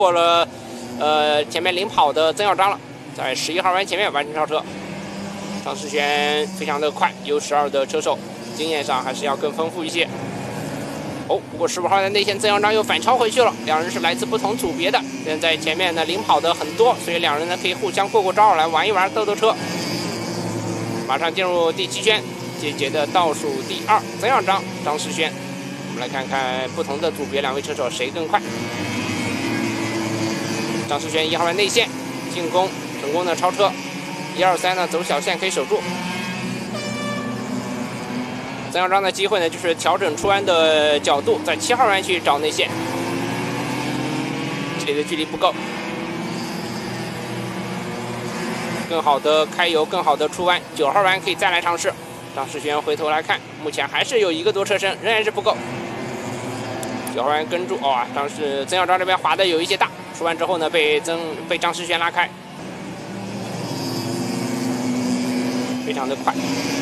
过了前面领跑的曾耀章了，在11号弯前面完成超车。张世轩非常的快，U12的车手，经验上还是要更丰富一些。不过15号的内线曾耀章又反超回去了，两人是来自不同组别的，现在前面呢领跑的很多，所以两人呢可以互相过招来玩一玩，斗车。马上进入第7圈，这节的倒数第2，曾耀章、张世轩。我们来看看不同的组别两位车手谁更快。张世轩1号弯内线进攻成功的超车，1、2、3呢走小线可以守住。曾耀章的机会呢就是调整出弯的角度，在7号弯去找内线，这里的距离不够，更好的开油，更好的出弯，9号弯可以再来尝试。张世轩回头来看，目前还是有1个多车身，仍然是不够。9号弯跟住，曾耀章这边滑的有一些大，出弯之后呢被张世轩拉开，非常的快。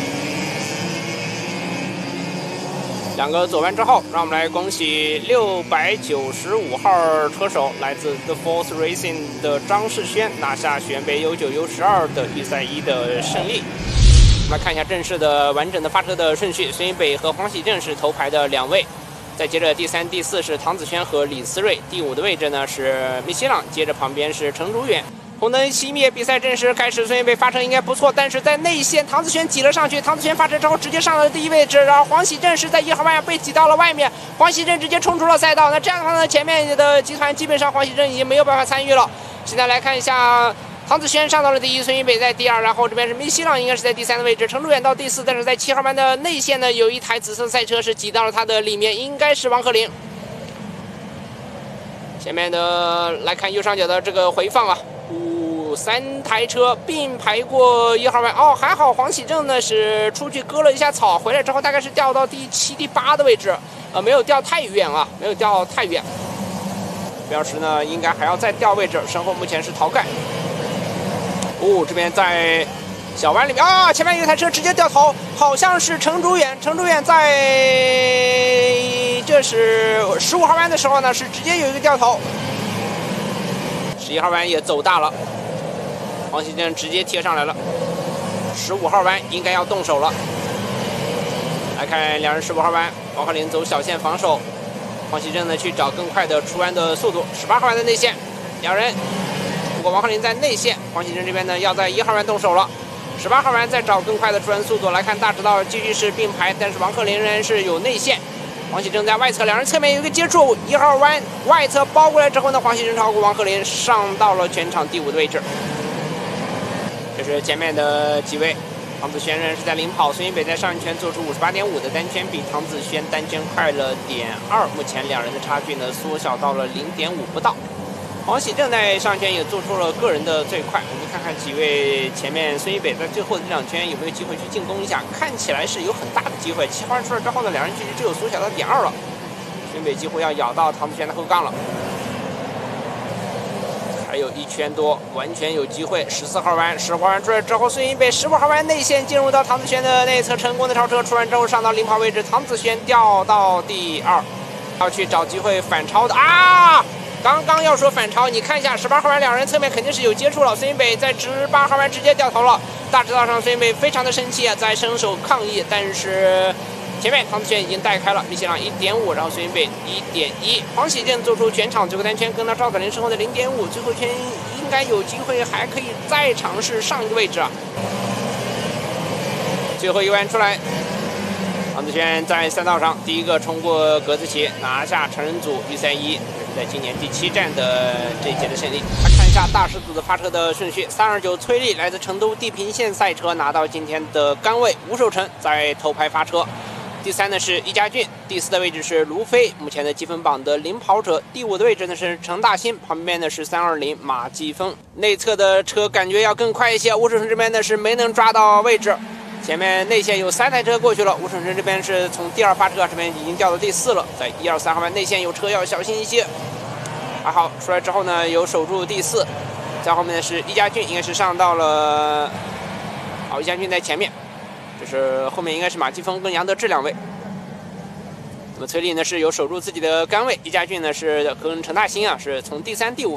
两个左弯之后，让我们来恭喜695号车手，来自 The Force Racing 的张世轩拿下学院杯 U9、U12 的预赛1的胜利。我们来看一下正式的完整的发车的顺序，孙一北和黄喜正是头排的2位，再接着第3、第4是唐子轩和李思睿，第5的位置呢是米西朗，接着旁边是程竹远。红灯熄灭，比赛正式开始。孙一北发车应该不错，但是在内线唐子轩挤了上去，唐子轩发车之后直接上了第1位置，然后黄喜正是在1号弯被挤到了外面，黄喜正直接冲出了赛道。那这样的话呢，前面的集团基本上黄喜正已经没有办法参与了。现在来看一下。唐子轩上到了第1，孙一北在第2，然后这边是米西朗应该是在第3的位置，程竹远到第4，但是在7号弯的内线呢，有一台紫色赛车是挤到了他的里面，应该是王鹤龄。前面的来看右上角的这个回放啊，3台车并排过1号弯，还好黄喜正呢是出去割了一下草，回来之后大概是掉到第7、第8的位置，没有掉太远啊，没有掉太远。标识呢应该还要再掉位置，身后目前是陶盖。这边在小弯里面前面有一台车直接掉头，好像是程竹远。程竹远在这是15号弯的时候呢，是直接有一个掉头。11号弯也走大了，黄喜正直接贴上来了。15号弯应该要动手了。来看两人15号弯，王鹤龄走小线防守，黄喜正呢去找更快的出弯的速度。18号弯的内线，两人。不过王鹤龄在内线，黄喜正这边呢要在1号弯动手了。18号弯再找更快的出弯速度。来看大直道继续是并排，但是王鹤龄仍然是有内线，黄喜正在外侧，两人侧面有一个接触。1号弯外侧包过来之后呢，黄喜正超过王鹤龄，上到了全场第5的位置。这是前面的几位，唐子轩仍然是在领跑，孙一北在上一圈做出58.5的单圈，比唐子轩单圈快了0.2，目前两人的差距呢缩小到了0.5不到。黄喜正在上圈也做出了个人的最快，我们看看几位前面孙一北在最后的这2圈有没有机会去进攻一下，看起来是有很大的机会。7号弯出来之后呢，两人距离只有缩小到0.2了，孙一北几乎要咬到唐子轩的后杠了，还有1圈多，完全有机会。14号弯，15号弯出来之后，孙一北15号弯内线进入到唐子轩的内侧，成功的超车，出弯之后上到领跑位置，唐子轩掉到第2，要去找机会反超的刚刚要说反超，你看一下18号弯两人侧面肯定是有接触了，孙一北在18号弯直接掉头了。大直道上孙一北非常的生气啊，在伸手抗议，但是前面唐子轩已经带开了，米西朗1.5，然后孙一北1.1，黄喜正做出全场最后单圈，跟到赵可霖身后的0.5，最后圈应该有机会还可以再尝试上一个位置啊。最后1弯出来，唐子轩在赛道上第一个冲过格子旗，拿下成人组预赛1，在今年第7站的这一届的胜利。来看一下大师组的发车的顺序：329崔丽来自成都地平线赛车拿到今天的杆位，吴守成在头排发车。第3呢是易家俊，第4的位置是卢飞，目前的积分榜的领跑者。第5的位置呢是程大新，旁边呢是320马继峰。内侧的车感觉要更快一些，吴守成这边呢是没能抓到位置。前面内线有3台车过去了，吴守成这边是从第2发车，这边已经掉到第4了，在1、2、3号弯内线有车要小心一些。还好出来之后呢，有守住第4，在后面的是易家俊，应该是上到了，易家俊在前面，就是后面应该是马继峰跟杨德志2位。那么崔丽呢是有守住自己的杆位，易家俊呢是跟陈大兴是从第3、第5